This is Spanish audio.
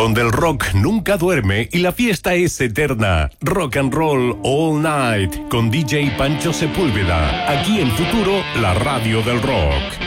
donde el rock nunca duerme y la fiesta es eterna. Rock and Roll All Night con DJ Pancho Sepúlveda, aquí en Futuro, la radio del rock.